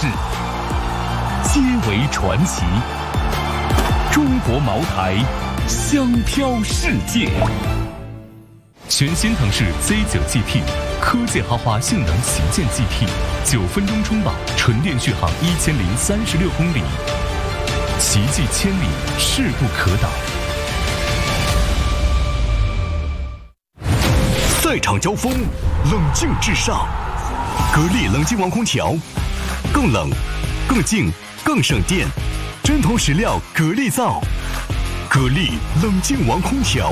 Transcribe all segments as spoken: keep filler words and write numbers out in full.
事，皆为传奇。中国茅台，香飘世界。全新腾势 Z 九 G T， 科技豪华性能旗舰 G T， 九分钟充饱，纯电续航一千零三十六公里，奇迹千里，势不可挡。赛场交锋，冷静至上。格力冷静王空调，更冷、更静、更省电，真铜实料格力造。格力冷静王空调。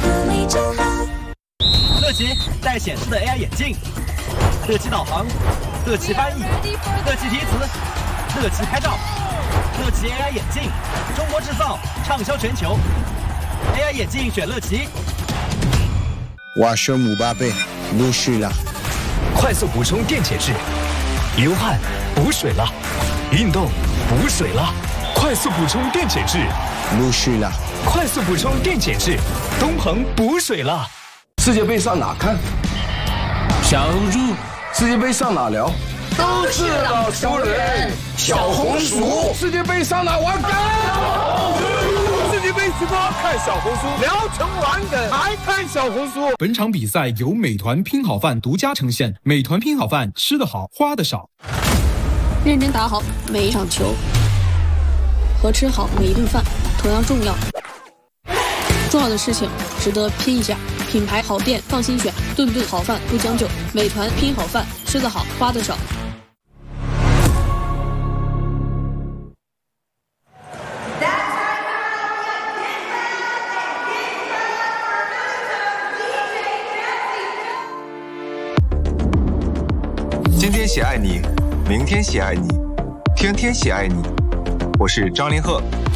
乐奇带显示的 A I 眼镜，乐奇导航，乐奇翻译，乐奇提词，乐奇拍照，乐奇 A I 眼镜，中国制造，畅销全球。A I 眼镜选乐奇。 我是姆巴佩，陆续了。 快速补充电解质，流汗补水了，运动补水了，快速补充电解质， 陆续了。 快速补充电解质，东鹏补水了。 世界杯上哪看？ 小红书。 世界杯上哪聊？ 都是老熟人。小红书。 世界杯上哪玩梗？世界杯直播看小红书，聊成玩梗还看小红书。 本场比赛由美团拼好饭独家呈现，美团拼好饭，吃得好，花得少。 认真打好每一场球，和吃好每一顿饭同样重要。重要的事情值得拼一下，品牌好店放心选，顿顿好饭不将就。美团拼好饭，吃得好，花得少。 今天写爱你，明天写爱你，天天写爱你。我是张凌赫。